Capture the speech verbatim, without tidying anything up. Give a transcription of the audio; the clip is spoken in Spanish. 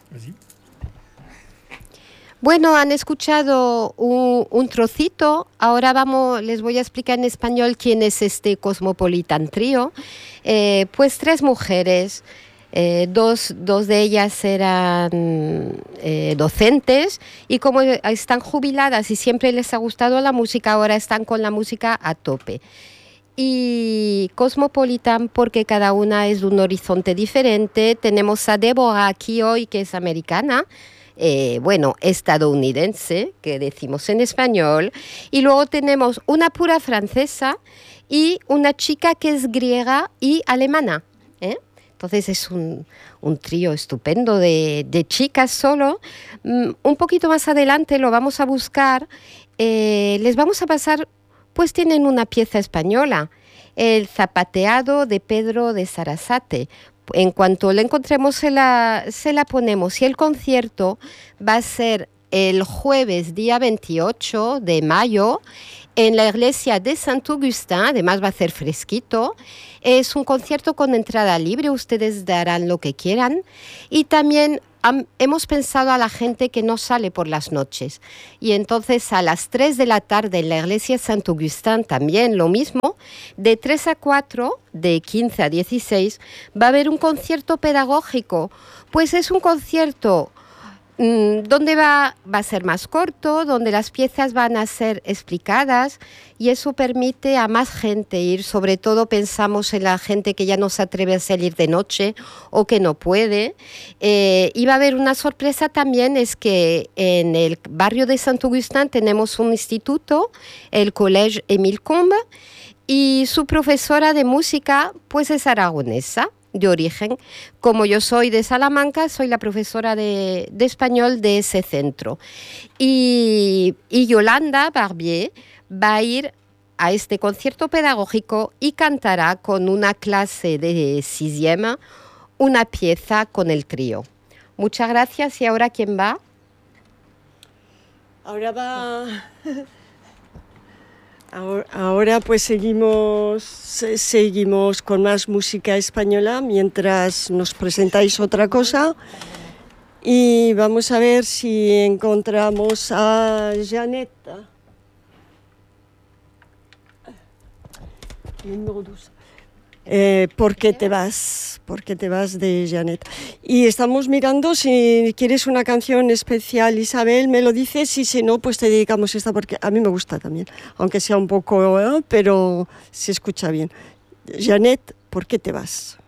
¿Así? Bueno, han escuchado un, un trocito. Ahora vamos, les voy a explicar en español quién es este Cosmopolitan Trio. Eh, pues tres mujeres, eh, dos, dos de ellas eran eh, docentes y como están jubiladas y siempre les ha gustado la música, ahora están con la música a tope. Y Cosmopolitan porque cada una es de un horizonte diferente. Tenemos a Deborah aquí hoy, que es americana, eh, bueno, estadounidense, que decimos en español, y luego tenemos una pura francesa y una chica que es griega y alemana, ¿eh? Entonces es un, un trío estupendo de, de chicas solo. Mm, un poquito más adelante lo vamos a buscar, eh, les vamos a pasar, pues tienen una pieza española, el zapateado de Pedro de Sarasate. En cuanto la encontremos se la, se la ponemos, y el concierto va a ser el jueves día veintiocho de mayo en la iglesia de Sant Agustín. Además va a ser fresquito. Es un concierto con entrada libre, ustedes darán lo que quieran, y también han, hemos pensado a la gente que no sale por las noches, y entonces a las tres de la tarde en la iglesia de Sant Agustín también lo mismo, de tres a cuatro, de quince a dieciséis, va a haber un concierto pedagógico. Pues es un concierto mmm, donde va, va a ser más corto, donde las piezas van a ser explicadas, y eso permite a más gente ir. Sobre todo pensamos en la gente que ya no se atreve a salir de noche o que no puede. Eh, y va a haber una sorpresa también, es que en el barrio de Sant Agustín tenemos un instituto, el Collège Émile Combes, y su profesora de música pues es aragonesa de origen. Como yo soy de Salamanca, soy la profesora de, de español de ese centro. Y, y Yolanda Barbier va a ir a este concierto pedagógico y cantará con una clase de sixième una pieza con el trío. Muchas gracias. ¿Y ahora quién va? Ahora va... Ahora, ahora pues seguimos, seguimos con más música española mientras nos presentáis otra cosa, y vamos a ver si encontramos a Janet. Número dos. Eh, ¿Por qué te vas? ¿Por qué te vas de Janet? Y estamos mirando si quieres una canción especial, Isabel, me lo dices, y si no, pues te dedicamos esta, porque a mí me gusta también, aunque sea un poco, ¿eh? Pero se escucha bien. Janet, ¿por qué te vas?